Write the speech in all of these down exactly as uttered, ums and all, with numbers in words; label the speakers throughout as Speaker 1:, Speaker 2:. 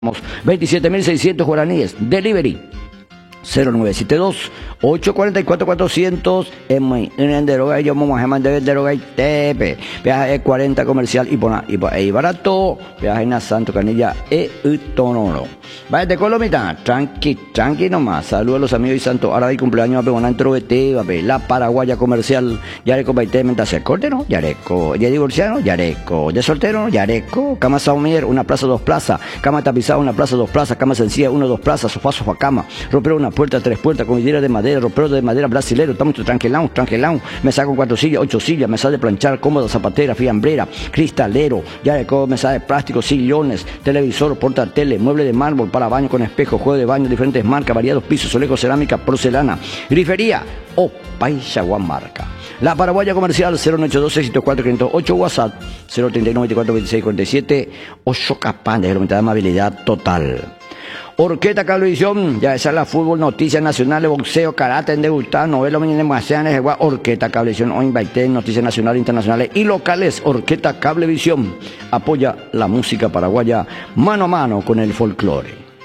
Speaker 1: veintisiete mil seiscientos guaraníes. Delivery cero nueve siete dos, ocho cuatro cuatro, cuatrocientos en Derogay, yo vamos a mandar el Derogay Tepe, viaje cuarenta comercial y pona y barato, viaje en Santo Canilla e Utonoro. Vaya de Colomita, tranqui, tranqui nomás. Saludos a los amigos y santo. Ahora hay cumpleaños a Pegoná Entrovete, la paraguaya comercial, Yareco Baité, Mentase, Cordero, Yareco, ya divorciado, Yareco, de soltero, Yareco, Cama Saumier, una plaza, dos plazas, cama tapizada, una plaza, dos plazas, cama sencilla, una, dos plazas, sofá, sofá, cama, ropero, una puerta, tres puertas, con vidriera de madera, ropero de madera brasilero, estamos tranquilão, tranquilão, mesa con cuatro sillas, ocho sillas, mesa de planchar, cómoda, zapatera, fiambrera, cristalero, Yareco, mesa de plástico, sillones, televisor, porta tele, mueble de mármol para baño con espejo, juego de baño, diferentes marcas, variados pisos, solejo, cerámica, porcelana, grifería o Paixaguán marca. La paraguaya comercial cero nueve ocho dos, seis siete cuatro, quinientos ocho, WhatsApp cero treinta y nueve, veinticuatro, veintiséis, cuarenta y siete, ocho Capán, de la amabilidad total. Orquesta Cablevisión, ya esa es la fútbol, noticias nacionales, boxeo, karate, debutado, novela, animaciones, Orquesta Cablevisión, hoy invité noticias nacionales, internacionales y locales. Orquesta Cablevisión apoya la música paraguaya mano a mano con el folclore.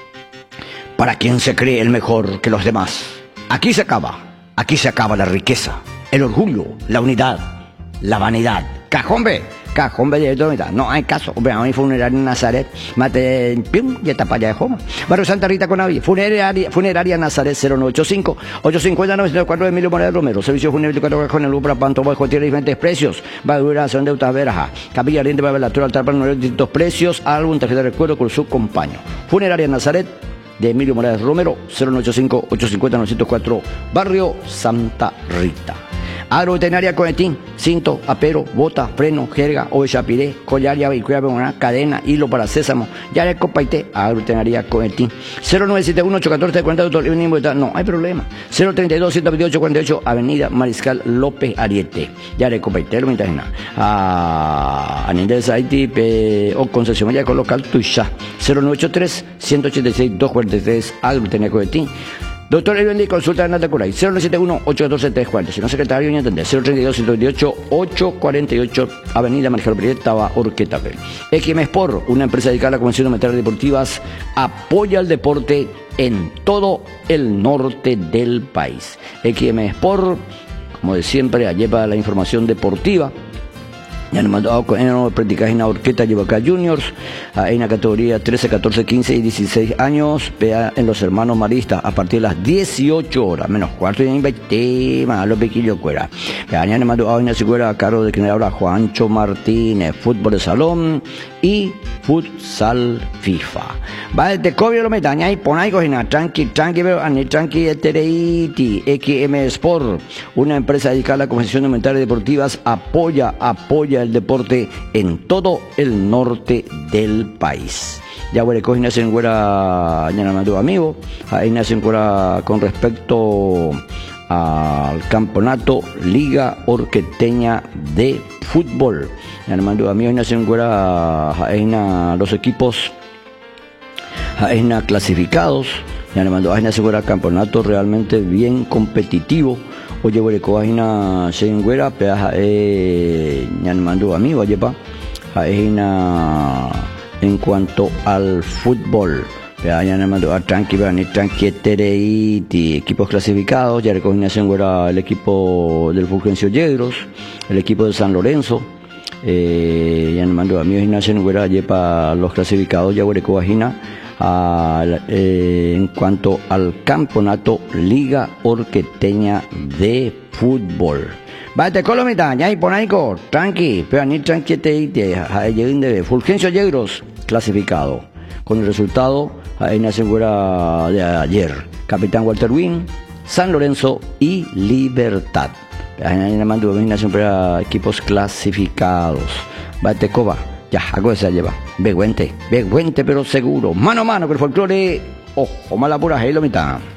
Speaker 1: Para quien se cree el mejor que los demás, aquí se acaba, aquí se acaba la riqueza, el orgullo, la unidad, la vanidad. Cajón B, cajón B de mitad. No hay caso. Hombre, a mi funeraria en Nazaret, mate, pim, y está para allá de Joma. Barrio Santa Rita con Avi, funeraria, funeraria Nazaret cero nueve ocho cinco, ocho cinco cero, nueve cero cuatro de Emilio Morales Romero. Servicio funerario veinticuatro con el Upra Panto Bajo, tiene diferentes precios. Duración de Utaveraja, Capilla Ardiente para Velatura, altar para distintos precios. Álbum, tarjeta de recuerdo con su compañero. Funeraria Nazaret de Emilio Morales Romero, cero nueve ocho cinco, ocho cinco cero, nueve cero cuatro, Barrio Santa Rita. Agroveterinaria Conetín, cinto, apero, bota, freno, jerga, oveja piré, collar, llave y cuidado, cadena, hilo para sésamo, ya le copaité, Agroveterinaria Conetín. cero nueve siete uno, ocho uno cuatro, cuarenta, doctor, no hay problema. cero treinta y dos, ciento veintiocho, cuarenta y ocho, Avenida Mariscal López Ariete. Ya le copaité, lo mientras nada. A Anindez Haití, o concesión ya con local Tuisha. cero nueve ocho tres, ciento ochenta y seis, doscientos cuarenta y tres, Agroveterinaria Conetín. Doctor Elvendi, consulta de Nata Curay, cero nueve siete uno, ocho uno cuatro, tres cuatro, si no secretario, ni entender, cero treinta y dos, ciento veintiocho, ochocientos cuarenta y ocho, Avenida Marjal Prieta, Orqueta Pel. X M Sport, una empresa dedicada a la convención de materiales deportivas, apoya el deporte en todo el norte del país. X M Sport, como de siempre, lleva la información deportiva. Ya nos mandó a practicar en la Orqueta Llevaca Juniors, en la categoría trece, catorce, quince y dieciséis años, vea en los hermanos maristas, a partir de las dieciocho horas, menos cuarto, y invité más los pequeños cuera. Ya nos mandó a una figura a cargo de quien habla Juancho Martínez, fútbol de salón y futsal FIFA. Va de cobio lo metaña y pon ahí cojina, tranqui, tranqui, pero ani tranqui, etereiti, X M Sport, una empresa dedicada a la convención de materiales deportivas, apoya, apoya el deporte en todo el norte del país. Ya bueno, cogen hacen fuera ya no amigo, ahí nacen fuera con respecto al campeonato Liga Orqueteña de Fútbol. Ya no mando amigos, nacen fuera los equipos en clasificados. Ya no mando nacen fuera campeonato realmente bien competitivo. Oye, güey, coagina se enguera, peaja, eh, ya me mandó amigo, oye, pa, en cuanto al fútbol, ya me mandó a tranqui, ni tranqui, tereiti, equipos clasificados, ya recogina se enguera el equipo del Fulgencio Yegros, el equipo de San Lorenzo, eh, ya me mandó amigo, y se enguera, para los clasificados, ya güey, coagina. A, eh, en cuanto al campeonato Liga Orqueteña de Fútbol. Vate Colomita, ya y ponaico, tranqui, pero ni tranqui te de Fulgencio Yegros clasificado. Con el resultado en la segura de ayer, Capitán Walter Win, San Lorenzo y Libertad. En la mando siempre a equipos clasificados. Vate Coba. Ya, algo se lleva. Begüente, begüente pero seguro. Mano a mano con el folclore. Ojo, mala pura, ahí lo mitad.